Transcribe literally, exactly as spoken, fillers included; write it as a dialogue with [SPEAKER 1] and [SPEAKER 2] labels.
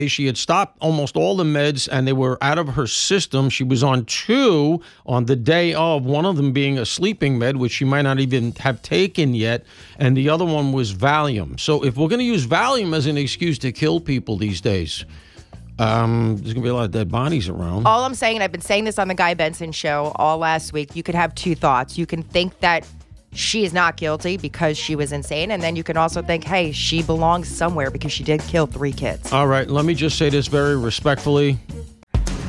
[SPEAKER 1] She had stopped almost all the meds, and they were out of her system. She was on two on the day of, one of them being a sleeping med, which she might not even have taken yet, and the other one was Valium. So if we're going to use Valium as an excuse to kill people these days, um, there's going to be a lot of dead bodies around.
[SPEAKER 2] All I'm saying, and I've been saying this on the Guy Benson show all last week, you could have two thoughts. You can think that she is not guilty because she was insane. And then you can also think, hey, she belongs somewhere because she did kill three kids.
[SPEAKER 1] All right, let me just say this very respectfully.